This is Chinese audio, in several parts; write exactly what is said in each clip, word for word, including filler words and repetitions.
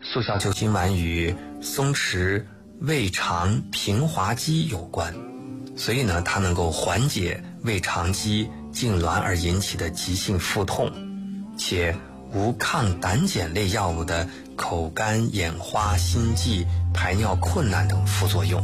速效救心丸与松弛胃肠平滑肌有关，所以呢，它能够缓解胃肠肌痉挛而引起的急性腹痛，且无抗胆碱类药物的口干、眼花、心悸、排尿困难等副作用。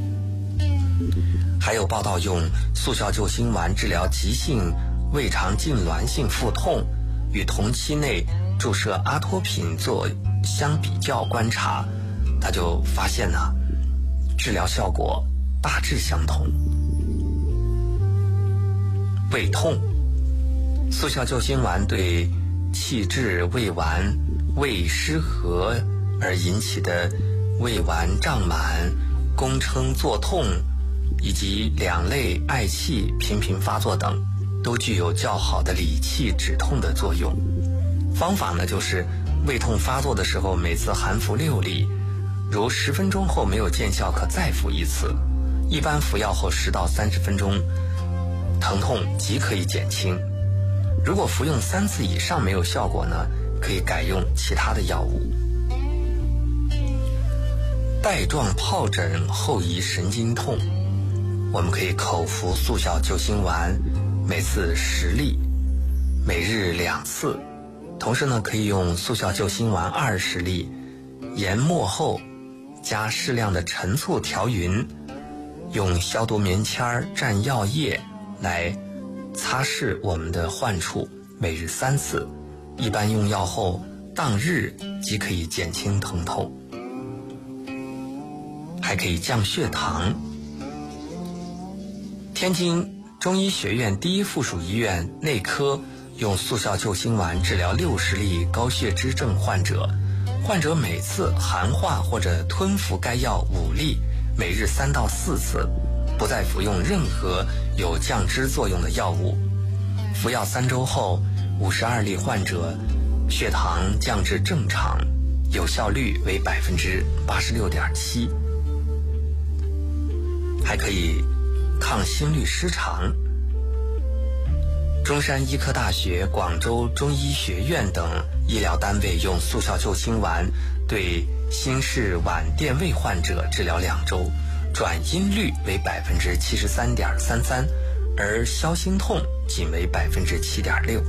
还有报道用速效救心丸治疗急性胃肠痉挛性腹痛，与同期内注射阿托品做相比较观察，他就发现呢，治疗效果大致相同。胃痛，速效救心丸对气滞胃脘、胃失和而引起的胃脘胀满、宫撑作痛以及两类嗳气频频发作等，都具有较好的理气止痛的作用。方法呢，就是胃痛发作的时候，每次含服六粒，如十分钟后没有见效，可再服一次。一般服药后十到三十分钟，疼痛即可以减轻。如果服用三次以上没有效果呢，可以改用其他的药物。带状疱疹后遗神经痛，我们可以口服速效救心丸，每次十粒，每日两次。同时呢，可以用速效救心丸二十粒，研末后加适量的陈醋调匀，用消毒棉签蘸药液来擦拭我们的患处，每日三次。一般用药后当日即可以减轻疼痛。还可以降血糖。天津中医学院第一附属医院内科用速效救心丸治疗六十例高血脂症患者，患者每次含化或者吞服该药五粒，每日三到四次，不再服用任何有降脂作用的药物。服药三周后，五十二例患者血糖降至正常，有效率为百分之八十六点七。还可以抗心律失常。中山医科大学、广州中医学院等医疗单位用速效救心丸对心室晚电位患者治疗两周，转阴率为百分之七十三点三三，而消心痛仅为百分之七点六。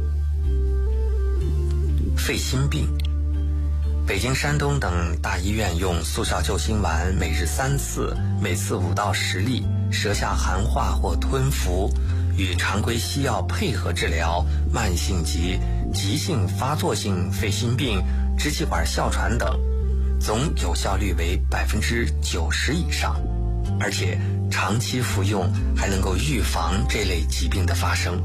肺心病，北京、山东等大医院用速效救心丸每日三次，每次五到十粒，舌下含化或吞服，与常规西药配合治疗慢性及急性发作性肺心病、支气管哮喘等，总有效率为百分之九十以上，而且长期服用还能够预防这类疾病的发生。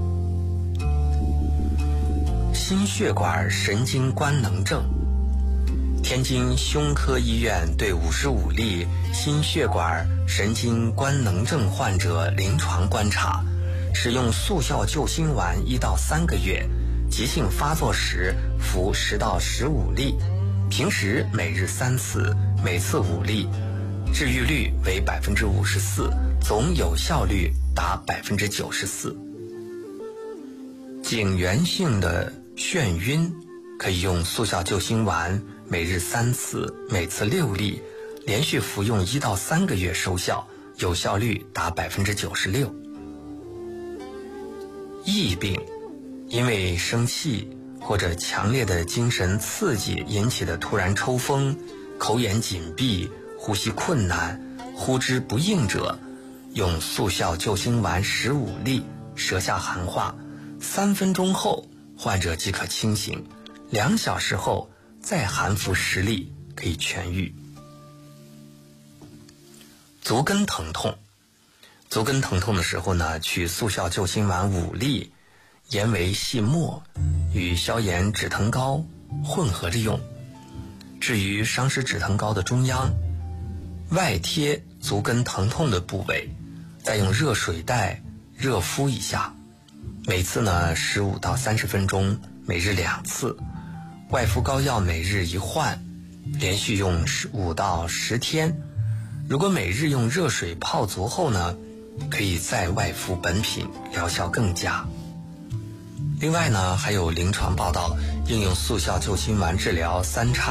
心血管神经官能症，天津胸科医院对五十五例心血管神经官能症患者临床观察，使用速效救心丸一到三个月，急性发作时服十到十五粒，平时每日三次，每次五粒，治愈率为百分之五十四，总有效率达百分之九十四。颈源性的眩晕，可以用速效救心丸每日三次，每次六粒，连续服用一到三个月收效，有效率达百分之九十六。翳病，因为生气或者强烈的精神刺激引起的突然抽风、口眼紧闭、呼吸困难、呼之不应者，用速效救心丸十五粒，舌下含化，三分钟后患者即可清醒，两小时后再含服十粒，可以痊愈。足跟疼痛，足跟疼痛的时候呢，取速效救心丸五粒，研为细末，与消炎止疼膏混合着用。至于伤湿止疼膏的中央，外贴足跟疼痛的部位，再用热水袋热敷一下，每次呢十五到三十分钟，每日两次。外敷膏药每日一换，连续用五到十天。如果每日用热水泡足后呢，可以再外敷本品，疗效更佳。另外呢，还有临床报道应用速效救心丸治疗三叉